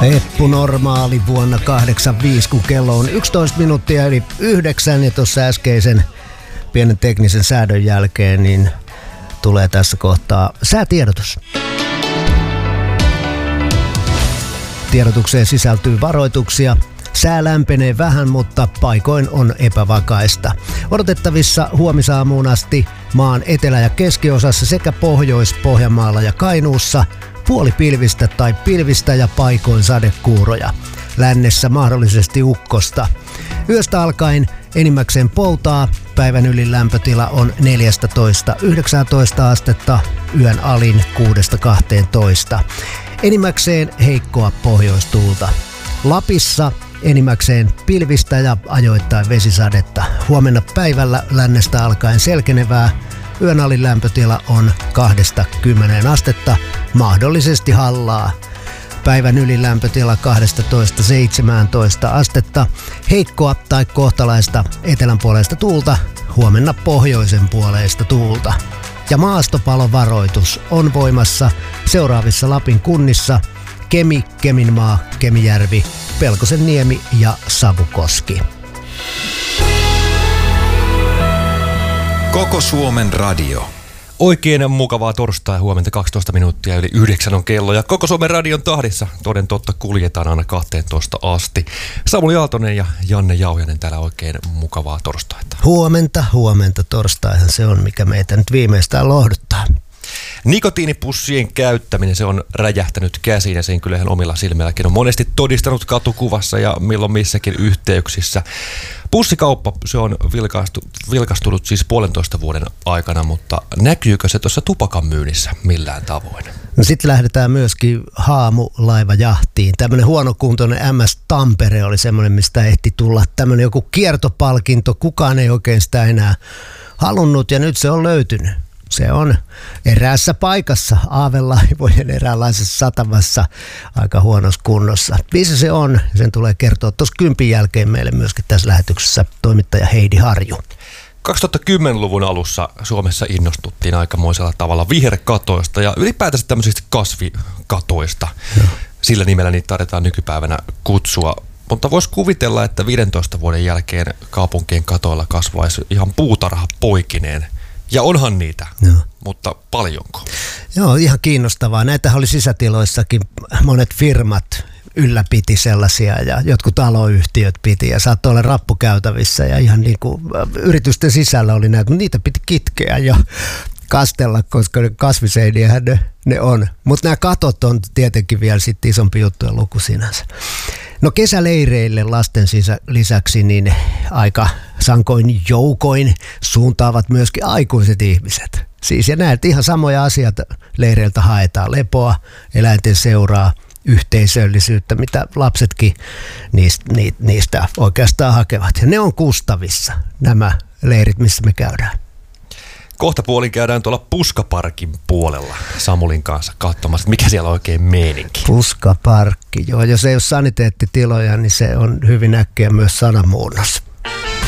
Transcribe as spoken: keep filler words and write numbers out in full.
Eppu Normaali vuonna kahdeksankymmentäviisi, kun kello on yksitoista minuuttia yli yhdeksän ja tuossa äskeisen pienen teknisen säädön jälkeen niin tulee tässä kohtaa säätiedotus. Tiedotukseen sisältyy varoituksia. Sää lämpenee vähän, mutta paikoin on epävakaista. Odotettavissa huomisaamuun asti maan etelä- ja keskiosassa sekä Pohjois-Pohjanmaalla ja Kainuussa puolipilvistä tai pilvistä ja paikoin sadekuuroja. Lännessä mahdollisesti ukkosta. Yöstä alkaen enimmäkseen poutaa. Päivän ylin lämpötila on neljätoista yhdeksäntoista astetta, yön alin kuudesta kahteentoista. Enimmäkseen heikkoa pohjoistuulta. Lapissa enimmäkseen pilvistä ja ajoittain vesisadetta. Huomenna päivällä lännestä alkaen selkenevää. Yön alin lämpötila on kahdesta kymmeneen astetta, mahdollisesti hallaa. Päivän ylin lämpötila kaksitoista seitsemäntoista astetta, heikkoa tai kohtalaista etelänpuoleista tuulta, huomenna pohjoisen puoleista tuulta. Ja maastopalovaroitus on voimassa seuraavissa Lapin kunnissa: Kemi, Keminmaa, Kemijärvi, Pelkosenniemi ja Savukoski. Koko Suomen radio. Oikein mukavaa torstai, huomenta kaksitoista minuuttia yli yhdeksän on kello ja Koko Suomen radion tahdissa toden totta kuljetaan aina kahteentoista asti. Samuli Aaltonen ja Janne Jauhianen täällä, oikein mukavaa torstaita. Huomenta, huomenta torstaihan se on, mikä meitä nyt viimeistään lohduttaa. Nikotiinipussien käyttäminen, se on räjähtänyt käsiin ja sen kyllä ihan omilla silmilläkin on monesti todistanut katukuvassa ja milloin missäkin yhteyksissä. Pussikauppa, se on vilkaistu, vilkastunut siis puolentoista vuoden aikana, mutta näkyykö se tuossa tupakan myynnissä millään tavoin? No sitten lähdetään myöskin haamulaivajahtiin. Tämmöinen huonokuntoinen M S Tampere oli semmoinen, mistä ehti tulla tämmöinen joku kiertopalkinto. Kukaan ei oikein sitä enää halunnut ja nyt se on löytynyt. Se on eräässä paikassa, aavelaivojen eräänlaisessa satamassa, aika huonossa kunnossa. Missä se on? Sen tulee kertoa tuossa kympin jälkeen meille myöskin tässä lähetyksessä toimittaja Heidi Harju. kaksituhattakymmenluvun alussa Suomessa innostuttiin aikamoisella tavalla viherkatoista ja ylipäätänsä tämmöisistä kasvikatoista. No. Sillä nimellä niitä taidetaan nykypäivänä kutsua. Mutta voisi kuvitella, että viidentoista vuoden jälkeen kaupunkien katoilla kasvaisi ihan puutarha poikineen. Ja onhan niitä, no. Mutta paljonko? Joo, ihan kiinnostavaa. Näitähän oli sisätiloissakin, monet firmat ylläpiti sellaisia ja jotkut taloyhtiöt piti ja saattoi olla rappukäytävissä ja ihan niin kuin yritysten sisällä oli näitä, mutta niitä piti kitkeä ja kastella, koska kasviseiniähän ne, ne on. Mutta nämä katot on tietenkin vielä sitten isompi juttu ja luku sinänsä. No kesäleireille lasten sisä, lisäksi niin aika sankoin joukoin suuntaavat myöskin aikuiset ihmiset. Siis ja näet ihan samoja asioita leireiltä haetaan: lepoa, eläinten seuraa, yhteisöllisyyttä, mitä lapsetkin niistä, niistä oikeastaan hakevat. Ja ne on Kustavissa, nämä leirit, missä me käydään. Kohta puolin käydään tuolla Puskaparkin puolella Samulin kanssa katsomassa, mikä siellä on oikein meininki. Puskaparkki, joo. Jos ei ole saniteettitiloja, niin se on hyvin äkkiä myös sanamuunnos.